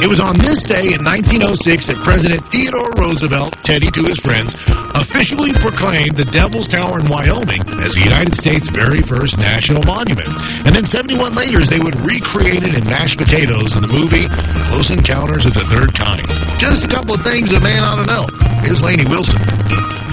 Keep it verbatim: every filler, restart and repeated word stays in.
It was on this day in nineteen oh six that President Theodore Roosevelt, Teddy to his friends, officially proclaimed the Devil's Tower in Wyoming as the United States' very first national monument. And then seventy-one later, they would recreate it in mashed potatoes in the movie Close Encounters of the Third Kind. Just a couple of things a man ought to know. Here's Lainey Wilson.